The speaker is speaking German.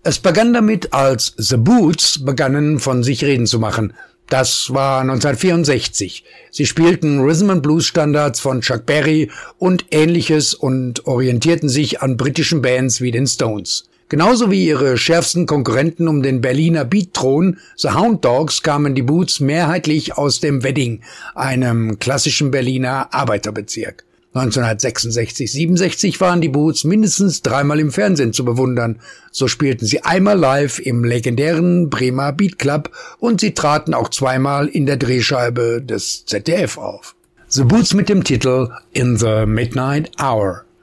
Es begann damit, als The Boots begannen von sich reden zu machen. Das war 1964. Sie spielten Rhythm-and-Blues-Standards von Chuck Berry und Ähnliches und orientierten sich an britischen Bands wie den Stones. Genauso wie ihre schärfsten Konkurrenten um den Berliner Beat-Thron, The Hound Dogs, kamen die Boots mehrheitlich aus dem Wedding, einem klassischen Berliner Arbeiterbezirk. 1966-67 waren die Boots mindestens 3-mal im Fernsehen zu bewundern. So spielten sie einmal live im legendären Bremer Beat Club und sie traten auch 2-mal in der Drehscheibe des ZDF auf. The Boots mit dem Titel In the Midnight Hour.